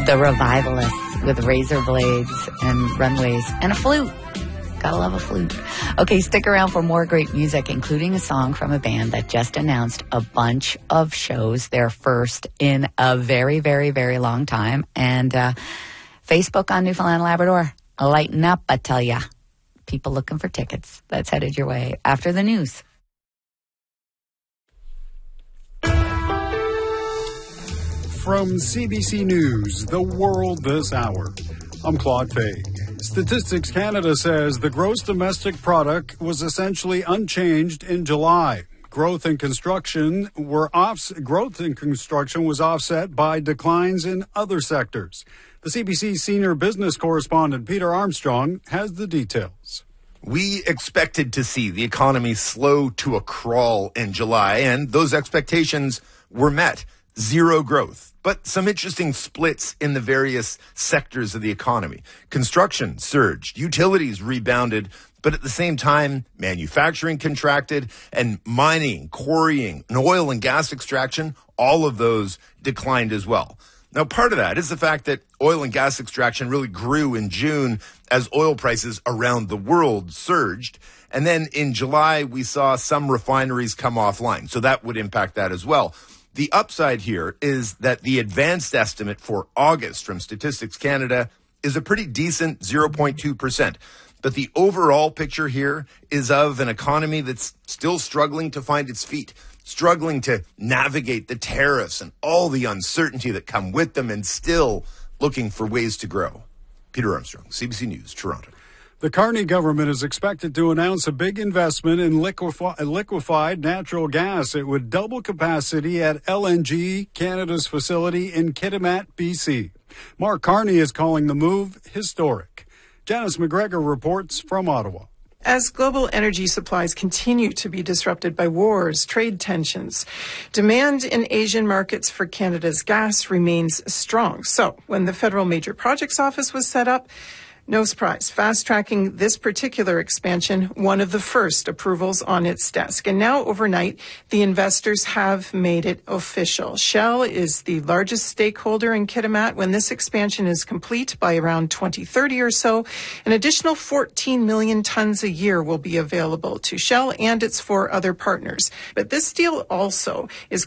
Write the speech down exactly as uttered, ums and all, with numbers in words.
The Revivalists with razor blades and runways and a flute. Gotta love a flute. Okay, stick around for more great music, including a song from a band that just announced a bunch of shows, their first in a very, very, very long time. And uh, Facebook on Newfoundland Labrador, lighten up, I tell ya. People looking for tickets. That's headed your way after the news. From C B C News, The World This Hour, I'm Claude Fay. Statistics Canada says the gross domestic product was essentially unchanged in July. Growth in construction were off, growth in construction was offset by declines in other sectors. The C B C senior business correspondent Peter Armstrong has the details. We expected to see the economy slow to a crawl in July, and those expectations were met. Zero growth, but some interesting splits in the various sectors of the economy. Construction surged, utilities rebounded, but at the same time, manufacturing contracted, and mining, quarrying, and oil and gas extraction, all of those declined as well. Now, part of that is the fact that oil and gas extraction really grew in June as oil prices around the world surged. And then in July, we saw some refineries come offline, so that would impact that as well. The upside here is that the advanced estimate for August from Statistics Canada is a pretty decent zero point two percent. But the overall picture here is of an economy that's still struggling to find its feet, struggling to navigate the tariffs and all the uncertainty that come with them, and still looking for ways to grow. Peter Armstrong, C B C News, Toronto. The Carney government is expected to announce a big investment in liquefi- liquefied natural gas. It would double capacity at L N G Canada's facility in Kitimat, B C. Mark Carney is calling the move historic. Janice McGregor reports from Ottawa. As global energy supplies continue to be disrupted by wars, trade tensions, demand in Asian markets for Canada's gas remains strong. So when the Federal Major Projects Office was set up, no surprise, fast-tracking this particular expansion, one of the first approvals on its desk. And now, overnight, the investors have made it official. Shell is the largest stakeholder in Kitimat. When this expansion is complete by around twenty thirty or so, an additional fourteen million tons a year will be available to Shell and its four other partners. But this deal also is